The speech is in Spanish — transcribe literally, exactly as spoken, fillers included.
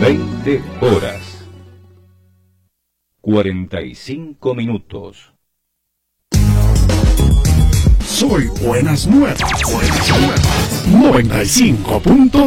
veinte horas. cuarenta y cinco minutos. Soy Buenas Nuevas. Buenas Nuevas. noventa y cinco punto